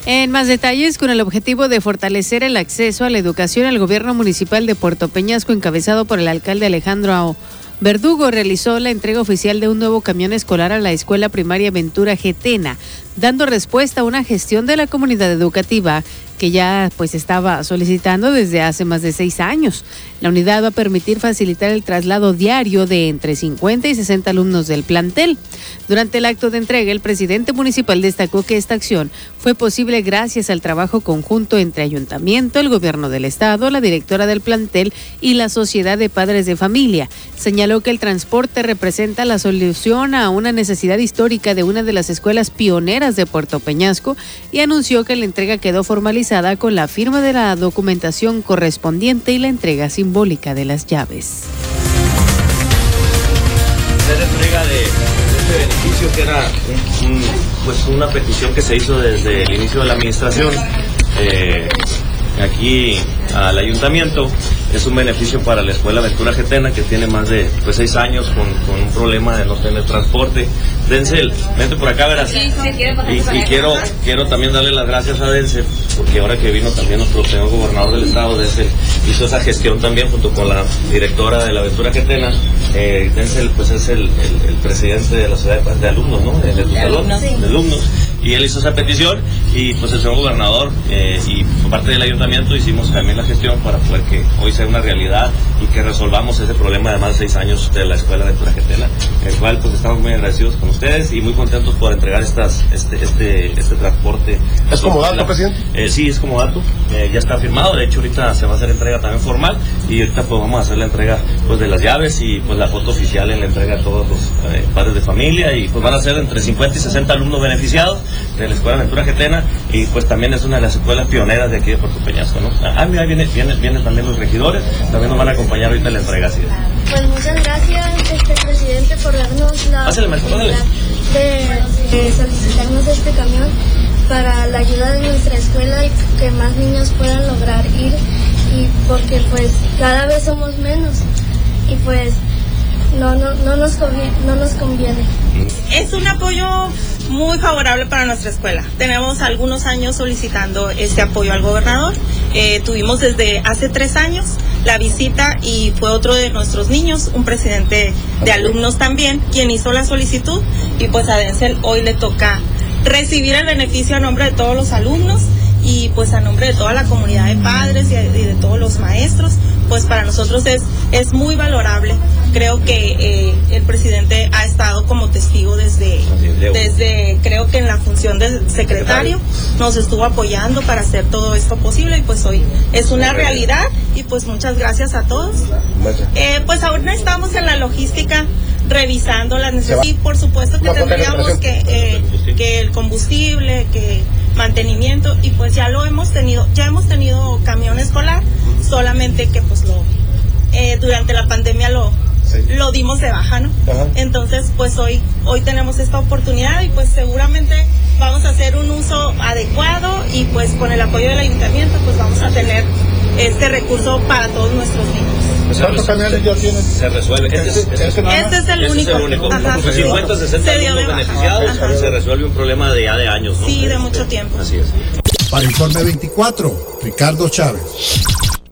En más detalles, con el objetivo de fortalecer el acceso a la educación, el gobierno municipal de Puerto Peñasco, encabezado por el alcalde Alejandro Verdugo, realizó la entrega oficial de un nuevo camión escolar a la escuela primaria Ventura Getena, dando respuesta a una gestión de la comunidad educativa que ya estaba solicitando desde hace más de 6 años. La unidad va a permitir facilitar el traslado diario de entre 50 y 60 alumnos del plantel. Durante el acto de entrega, el presidente municipal destacó que esta acción fue posible gracias al trabajo conjunto entre ayuntamiento, el gobierno del estado, la directora del plantel y la sociedad de padres de familia. Señaló que el transporte representa la solución a una necesidad histórica de una de las escuelas pioneras de Puerto Peñasco y anunció que la entrega quedó formalizada con la firma de la documentación correspondiente y la entrega simbólica de las llaves. La entrega de este beneficio, que era una petición que se hizo desde el inicio de la administración aquí al ayuntamiento. Es un beneficio para la escuela Ventura Getena, que tiene más de 6 años con un problema de no tener transporte. Denzel, vente por acá, verás. Sí, y quiero también darle las gracias a Denzel, porque ahora que vino también nuestro señor gobernador del estado, Denzel hizo esa gestión también junto con la directora de la Ventura Getena. Denzel es el presidente de la sociedad de alumnos, ¿no? De alumnos. Y él hizo esa petición y el señor gobernador y por parte del ayuntamiento hicimos también la gestión para poder que hoy sea una realidad y que resolvamos ese problema de más de 6 años de la escuela Ventura Getena, el cual estamos muy agradecidos con ustedes y muy contentos por entregar este transporte. ¿Es comodato, presidente? Sí, es comodato, ya está firmado. De hecho ahorita se va a hacer entrega también formal y ahorita vamos a hacer la entrega de las llaves y la foto oficial en la entrega a todos los padres de familia y van a ser entre 50 y 60 alumnos beneficiados de la escuela Ventura Getena y también es una de las escuelas pioneras de aquí de Puerto Peñasco, ¿no? Mira, vienen también los regidores, también nos van a acompañar ahorita en la entrega. ¿Sí? Pues muchas gracias, presidente, por darnos la oportunidad de solicitarnos este camión para la ayuda de nuestra escuela y que más niños puedan lograr ir, y porque cada vez somos menos y no nos conviene. Es un apoyo muy favorable para nuestra escuela. Tenemos algunos años solicitando este apoyo al gobernador. Tuvimos desde hace 3 años la visita y fue otro de nuestros niños, un presidente de alumnos también, quien hizo la solicitud y a Denzel hoy le toca recibir el beneficio a nombre de todos los alumnos y a nombre de toda la comunidad de padres y de todos los maestros. Para nosotros es muy valorable. Creo que el presidente ha estado como testigo desde creo que en la función de secretario nos estuvo apoyando para hacer todo esto posible y hoy es una realidad y muchas gracias a todos. Ahora estamos en la logística revisando las necesidades y por supuesto que tendríamos que el combustible, que mantenimiento y ya hemos tenido camión escolar, solamente que durante la pandemia lo dimos de baja, ¿no? Ajá. Entonces hoy tenemos esta oportunidad y seguramente vamos a hacer un uso adecuado y con el apoyo del ayuntamiento vamos a tener este recurso para todos nuestros niños. ¿Cuántos camiones ya tienen? Se resuelve. Este es el único. Ajá. 50, 60 alumnos beneficiados, se resuelve un problema de años, ¿no? Sí, de mucho tiempo. Así es. Para Informe 24, Ricardo Chávez.